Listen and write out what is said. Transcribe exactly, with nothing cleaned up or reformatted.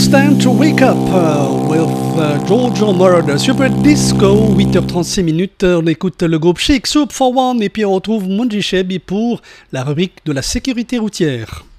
It's time to wake up uh, with uh, Giorgio Moroder. Super Disco, huit heures trente-six minutes. On écoute le groupe Chic, Soup for One, et puis on retrouve Munji Shebi pour la rubrique de la sécurité routière.